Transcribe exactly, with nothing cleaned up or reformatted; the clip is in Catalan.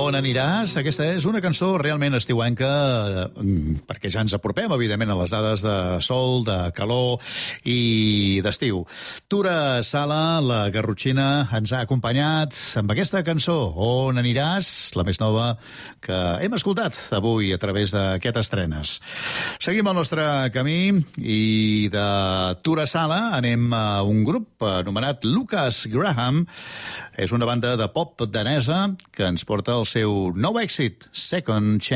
On aniràs? Aquesta és una cançó realment estiuenca, perquè ja ens apropem, evidentment, a les dades de sol, de calor i d'estiu. Tura Sala, la garrotxina, ens ha acompanyat amb aquesta cançó, On aniràs?, la més nova que hem escoltat avui a través d'aquest estrenes. Seguim el nostre camí i de Tura Sala anem a un grup anomenat Lucas Graham. És una banda de pop danesa que ens porta el seu nou èxit, Second Chance.